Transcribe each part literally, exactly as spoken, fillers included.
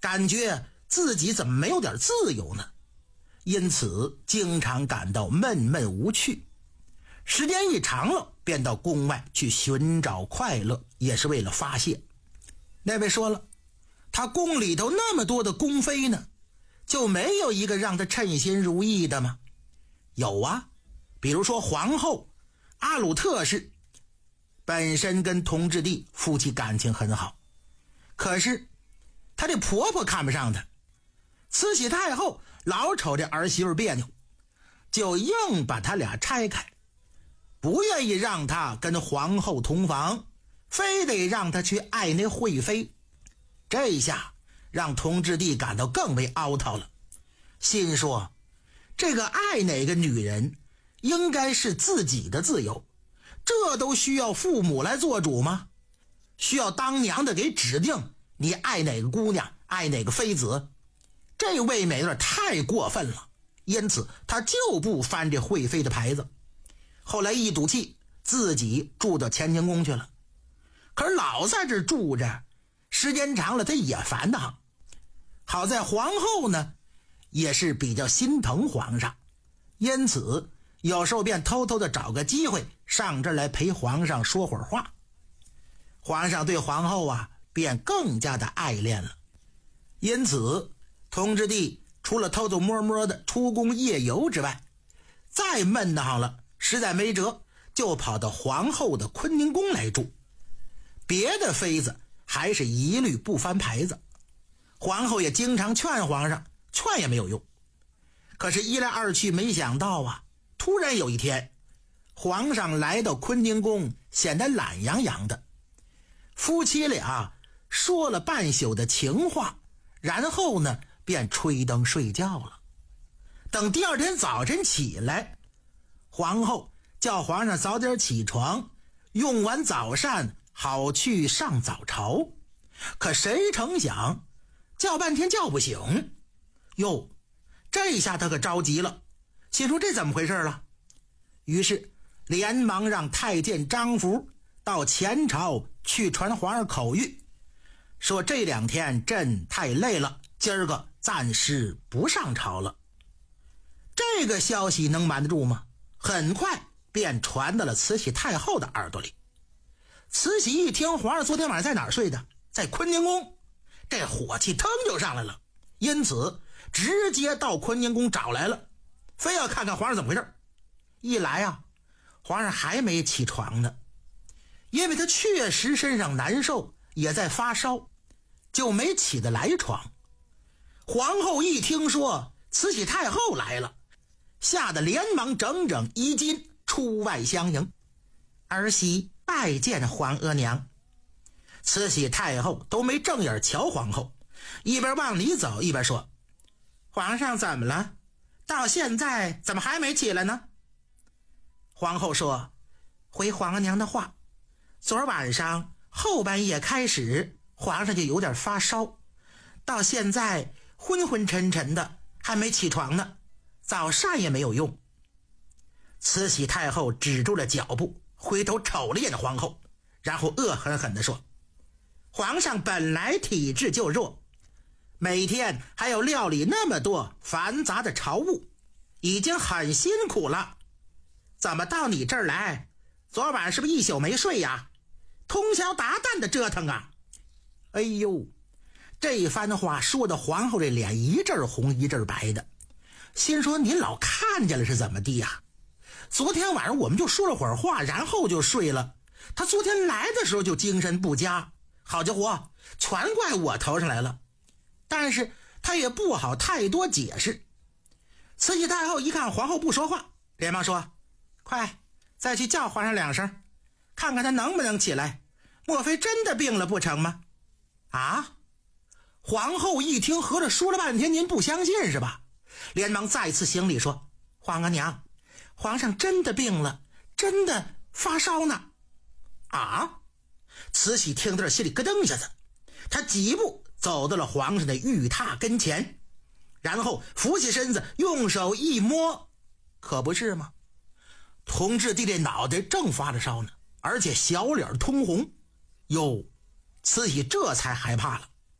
感觉自己怎么没有点自由呢？因此经常感到闷闷无趣。时间一长了，便到宫外去寻找快乐，也是为了发泄。那位说了，他宫里头那么多的宫妃呢，就没有一个让他称心如意的吗？有啊，比如说皇后阿鲁特氏，本身跟同治帝夫妻感情很好，可是她的婆婆看不上她，慈禧太后老瞅这儿媳妇别扭，就硬把他俩拆开，不愿意让她跟皇后同房，非得让她去爱那惠妃。这一下让同治帝感到更为凹套了，心说这个爱哪个女人应该是自己的自由，这都需要父母来做主吗？需要当娘的给指定你爱哪个姑娘，爱哪个妃子？这位美有点太过分了，因此他就不翻这惠妃的牌子。后来一赌气，自己住到乾清宫去了。可是老在这住着，时间长了他也烦得很。好在皇后呢也是比较心疼皇上，因此有时候便偷偷的找个机会上这儿来陪皇上说会儿话。皇上对皇后啊便更加的爱恋了。因此同治帝除了偷偷摸摸的出宫夜游之外，再闷得慌了，实在没辙，就跑到皇后的坤宁宫来住。别的妃子还是一律不翻牌子，皇后也经常劝皇上，劝也没有用。可是一来二去，没想到啊，突然有一天皇上来到坤宁宫，显得懒洋洋的。夫妻俩说了半宿的情话，然后呢便吹灯睡觉了。等第二天早晨起来，皇后叫皇上早点起床，用完早膳好去上早朝。可谁成想叫半天叫不醒。哟，这下他可着急了，心说这怎么回事了？于是连忙让太监张福到前朝去传皇上口谕，说这两天朕太累了，今儿个暂时不上朝了。这个消息能瞒得住吗？很快便传到了慈禧太后的耳朵里。慈禧一听皇上昨天晚上在哪儿睡的，在坤宁宫，这火气腾就上来了，因此直接到坤宁宫找来了，非要看看皇上怎么回事。一来啊，皇上还没起床呢，因为他确实身上难受，也在发烧，就没起得来床。皇后一听说慈禧太后来了，吓得连忙整整衣襟出外相迎。儿媳拜见皇额娘。慈禧太后都没正眼瞧皇后，一边往里走一边说，皇上怎么了？到现在怎么还没起来呢？皇后说，回皇额娘的话，昨晚上后半夜开始，皇上就有点发烧，到现在昏昏沉沉的，还没起床呢，早膳也没有用。慈禧太后止住了脚步，回头瞅了眼皇后，然后恶狠狠地说，皇上本来体质就弱，每天还要料理那么多繁杂的朝务，已经很辛苦了，怎么到你这儿来，昨晚是不是一宿没睡呀？通宵达旦的折腾啊！哎呦，这番话说的皇后这脸一阵红一阵白的，心说你老看见了是怎么地呀？昨天晚上我们就说了会儿话，然后就睡了，他昨天来的时候就精神不佳，好家伙，全怪我头上来了。但是他也不好太多解释。慈禧太后一看皇后不说话，连忙说，快再去叫皇上两声，看看他能不能起来，莫非真的病了不成吗？啊！皇后一听，合着说了半天您不相信是吧？连忙再次行礼说，皇额娘，皇上真的病了，真的发烧呢。啊！慈禧听到这心里咯噔一下子，她几步走到了皇上的玉榻跟前，然后扶起身子，用手一摸，可不是吗？同治帝这脑袋正发着烧呢，而且小脸通红。哟，慈禧这才害怕了，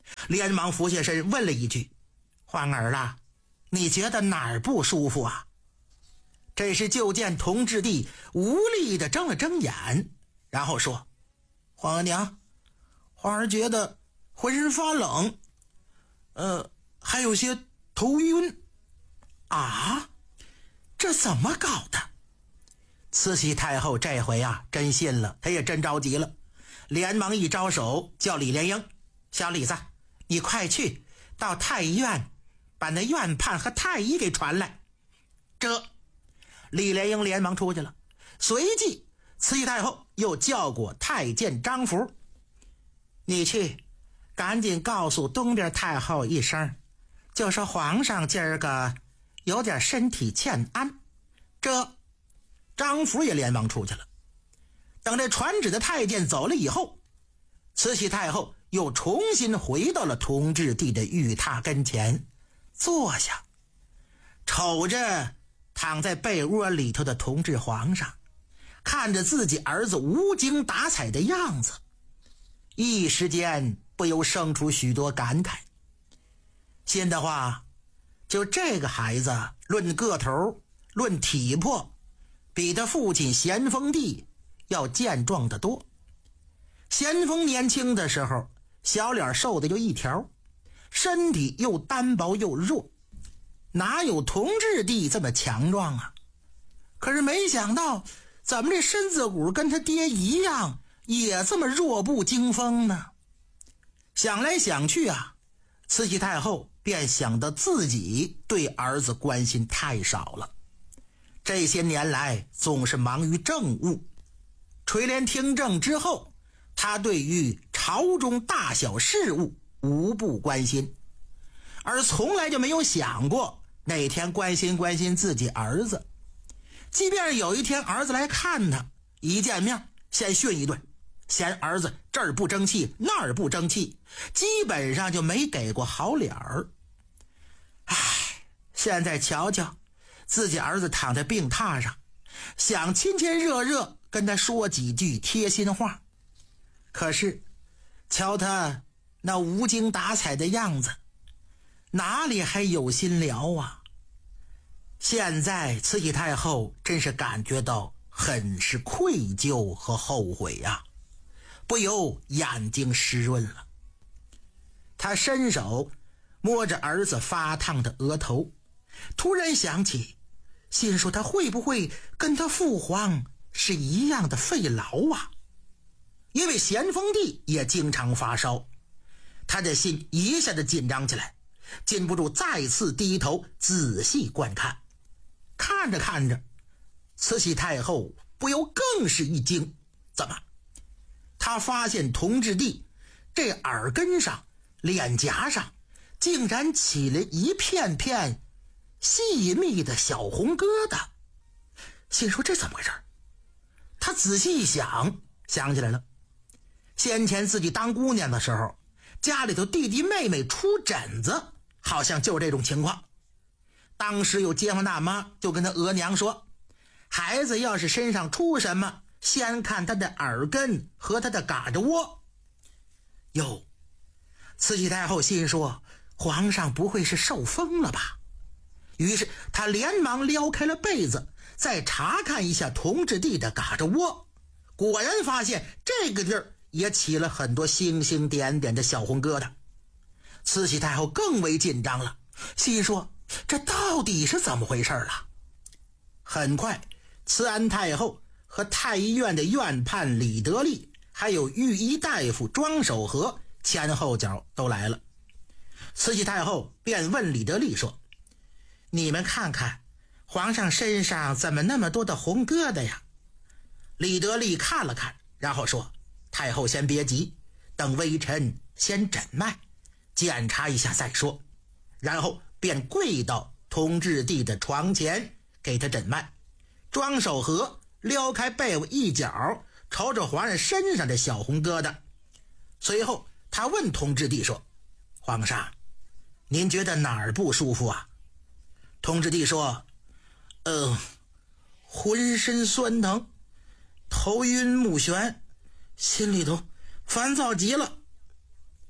连忙俯下身问了一句：皇儿啊，你觉得哪儿不舒服啊？这时就见同治帝无力地睁了睁眼，然后说：皇额娘，皇儿觉得浑身发冷，呃，还有些头晕。啊，这怎么搞的？慈禧太后这回啊真信了，她也真着急了，连忙一招手叫李莲英：小李子，你快去到太医院把那院判和太医给传来。这李莲英连忙出去了，随即慈禧太后又叫过太监张福：你去赶紧告诉东边太后一声，就说皇上今儿个有点身体欠安。这张福也连忙出去了。等这传旨的太监走了以后，慈禧太后又重新回到了同治帝的御榻跟前坐下，瞅着躺在被窝里头的同治皇上，看着自己儿子无精打采的样子，一时间不由生出许多感慨。心的话，就这个孩子论个头论体魄，比他父亲咸丰帝要健壮得多。咸丰年轻的时候，小脸瘦的就一条，身体又单薄又弱，哪有同治帝这么强壮啊？可是没想到，怎么这身子骨跟他爹一样，也这么弱不禁风呢？想来想去啊，慈禧太后便想到自己对儿子关心太少了。这些年来总是忙于政务，垂帘听政之后，他对于朝中大小事务无不关心，而从来就没有想过哪天关心关心自己儿子。即便有一天儿子来看他，一见面先训一顿，嫌儿子这儿不争气那儿不争气，基本上就没给过好脸儿。唉，现在瞧瞧自己儿子躺在病榻上，想亲亲热热跟他说几句贴心话，可是瞧他那无精打采的样子，哪里还有心聊啊？现在慈禧太后真是感觉到很是愧疚和后悔呀、啊，不由眼睛湿润了。他伸手摸着儿子发烫的额头，突然想起，心说他会不会跟他父皇是一样的肺痨啊？因为咸丰帝也经常发烧，他的心一下子紧张起来，禁不住再次低头仔细观看。看着看着，慈禧太后不由更是一惊，怎么？他发现同治帝这耳根上、脸颊上竟然起了一片片细密的小红疙瘩，心说这怎么回事？他仔细一想，想起来了，先前自己当姑娘的时候，家里头弟弟妹妹出疹子，好像就这种情况。当时有街坊大妈就跟他额娘说，孩子要是身上出什么，先看他的耳根和他的嘎吱窝。哟，慈禧太后心说，皇上不会是受风了吧？于是他连忙撩开了被子，再查看一下同治帝的嘎吱窝，果然发现这个地儿也起了很多星星点点的小红疙瘩。慈禧太后更为紧张了，心说这到底是怎么回事了？很快，慈安太后和太医院的院判李德利，还有御医大夫庄守和前后脚都来了。慈禧太后便问李德利说，你们看看皇上身上怎么那么多的红疙瘩呀？李德利看了看，然后说，太后先别急，等微臣先诊脉检查一下再说。然后便跪到同治帝的床前给他诊脉。庄守和撩开被窝一角，瞅着皇上身上的小红疙瘩。随后他问同治帝说，皇上，您觉得哪儿不舒服啊？同治帝说，呃，浑身酸疼，头晕目眩，心里头烦躁极了。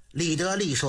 李德利说